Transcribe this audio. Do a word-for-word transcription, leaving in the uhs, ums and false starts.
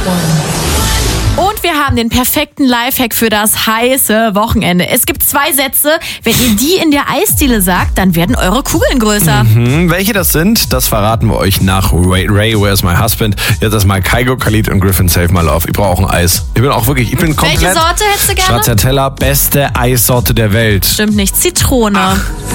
Und wir haben den perfekten Lifehack für das heiße Wochenende. Es gibt zwei Sätze. Wenn ihr die in der Eisdiele sagt, dann werden eure Kugeln größer. Mhm, welche das sind, das verraten wir euch nach Ray, Ray Where's My Husband. Jetzt erstmal Kygo, Khalid und Griffin Save My Love. Ich brauche auch ein Eis. Ich bin auch wirklich, ich bin komplett... Welche Sorte hättest du gerne? Stracciatella, beste Eissorte der Welt. Stimmt nicht, Zitrone. Ach.